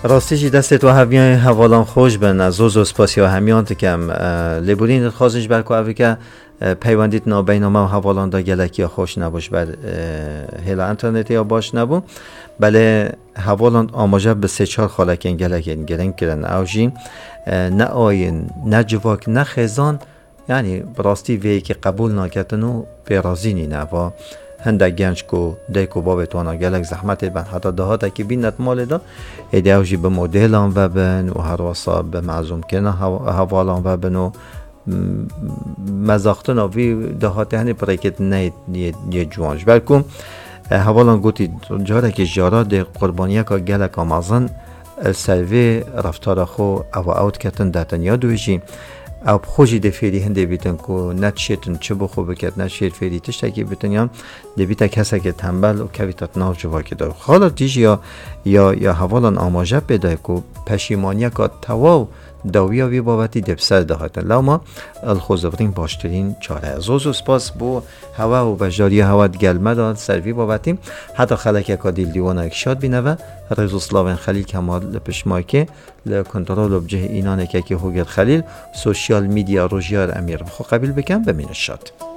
راستیشی دست تو همیان حوالان خوش بن از زوز و سپاسی و همیان تکم لبولین خواستش برکو اوی که پیوندیت نابینامه و حوالان دا گلکی خوش نباش بر هلا انترنتی یا باش نبو بله حوالان آماجه به 3-4 خالکین گلکین گرنگ کرن اوجین نه آین نه جواک نه خیزان یعنی براستی وی که قبول ناکتنو پیرازینی نه و هندک گنج کو دیکو باب توانا گلک زحمت بن حتی دهاتا که بینت مال دا ایده اوجی به مدلان و بن و هر واسا به معزوم کنه حوالان و بن و مزاختن آوی دهاته هنی پریکت نه یه جوانش بلکم حوالان گوتی جاره که جاره ده قربانیه که گلک آمازن سلوی رفتار خو او اوت کتن داتن یادویشی او خوشی دفیری هنده بیتن که نتشیتن چه بخو بکرد نتشیت فیری تشتکی بیتن یا دبیتا کسا که تنبل و کویتت ناو جوا که دار حالا دیش یا حوالان آماجه پیدا که پشیمانیه که تواو داوی آوی بابتی دبسر دهاتن لما الخوزورین باشترین چاره زوزو سپاس بو هوا و بجاری هوا گلمه داد سروی بابتیم حتی خلک که دیل دیوانه اکشاد بینه و رزو سلاوین خلیل کمال لپشمای که لکنترول بجه اینانه که هوگر خلیل سوشیال میدیا روژیار امیر بخو قبیل بکن بمین شد